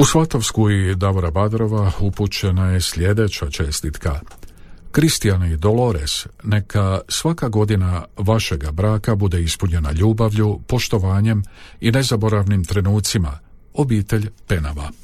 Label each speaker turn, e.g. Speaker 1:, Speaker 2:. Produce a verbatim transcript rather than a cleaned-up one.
Speaker 1: U Svatovsku i Davora Badrova upućena je sljedeća čestitka. Kristijane i Dolores, neka svaka godina vašega braka bude ispunjena ljubavlju, poštovanjem i nezaboravnim trenucima. Obitelj Penava.